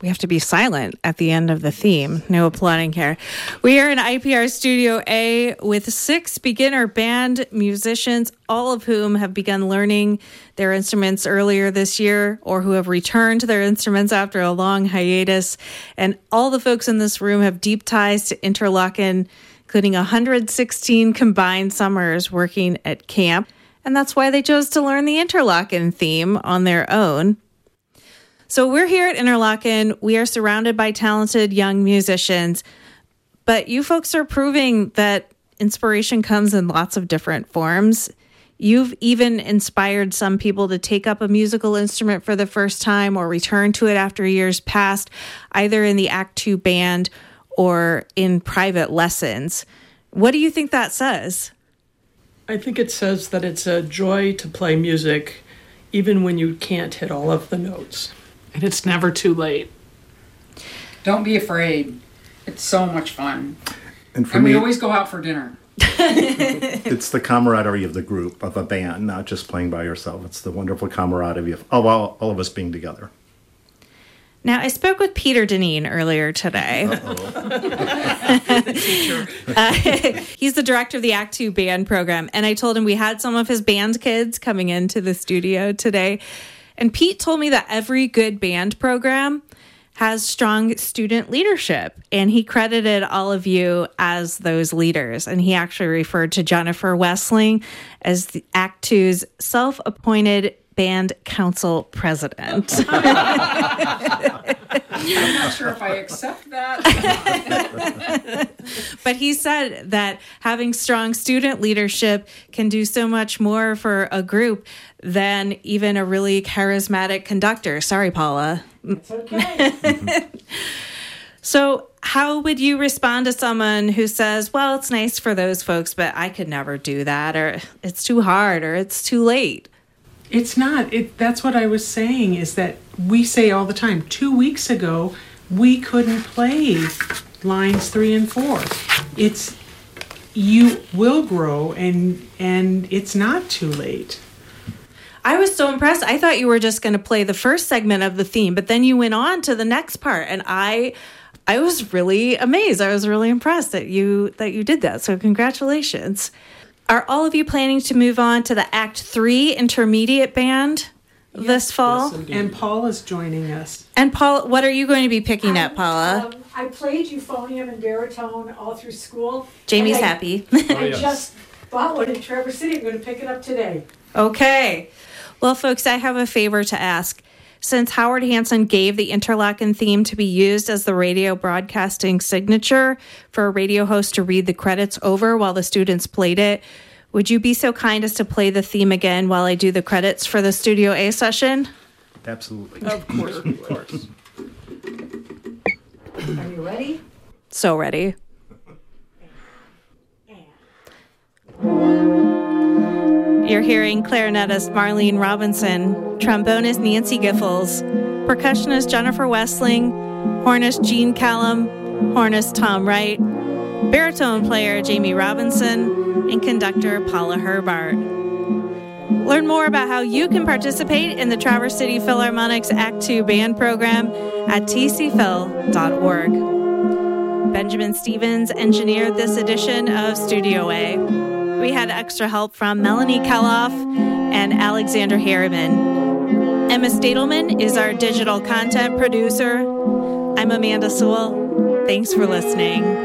We have to be silent at the end of the theme. No applauding here. We are in IPR Studio A with 6 beginner band musicians, all of whom have begun learning their instruments earlier this year or who have returned to their instruments after a long hiatus. And all the folks in this room have deep ties to Interlochen, including 116 combined summers working at camp. And that's why they chose to learn the Interlochen theme on their own. So we're here at Interlochen. We are surrounded by talented young musicians, but you folks are proving that inspiration comes in lots of different forms. You've even inspired some people to take up a musical instrument for the first time or return to it after years past, either in the Act 2 band or in private lessons. What do you think that says? I think it says that it's a joy to play music even when you can't hit all of the notes. And it's never too late. Don't be afraid. It's so much fun. And we always go out for dinner. It's the camaraderie of the group, of a band, not just playing by yourself. It's the wonderful camaraderie of all of us being together. Now, I spoke with Peter Deneen earlier today. He's the director of the Act 2 band program, and I told him we had some of his band kids coming into the studio today. And Pete told me that every good band program has strong student leadership, and he credited all of you as those leaders. And he actually referred to Jennifer Wessling as the Act 2's self-appointed band council president. I'm not sure if I accept that. But he said that having strong student leadership can do so much more for a group than even a really charismatic conductor. Sorry, Paula. It's okay. So how would you respond to someone who says, well, it's nice for those folks, but I could never do that, or it's too hard, or it's too late? It's not. That's what I was saying, is that we say all the time, 2 weeks ago, we couldn't play lines 3 and 4. You will grow, and it's not too late. I was so impressed. I thought you were just going to play the first segment of the theme, but then you went on to the next part, and I was really amazed. I was really impressed that you did that. So congratulations. Are all of you planning to move on to the Act 3 intermediate band this fall? Yes, And Paul is joining us. And Paul, what are you going to be picking up, Paula? I played euphonium and baritone all through school. Jamie's happy. I just bought one in Traverse City. I'm going to pick it up today. Okay. Well, folks, I have a favor to ask. Since Howard Hanson gave the Interlochen theme to be used as the radio broadcasting signature for a radio host to read the credits over while the students played it, would you be so kind as to play the theme again while I do the credits for the Studio A session? Absolutely. Of course. Are you ready? So ready. You're hearing clarinetist Marlene Robinson, trombonist Nancy Giffels, percussionist Jennifer Wessling, hornist Gene Callum, hornist Tom Wright, baritone player Jamie Robinson, and conductor Paula Herbart. Learn more about how you can participate in the Traverse City Philharmonic's Act 2 band program at tcphil.org. Benjamin Stevens engineered this edition of Studio A. We had extra help from Melanie Keloff and Alexander Harriman. Emma Stadelman is our digital content producer. I'm Amanda Sewell. Thanks for listening.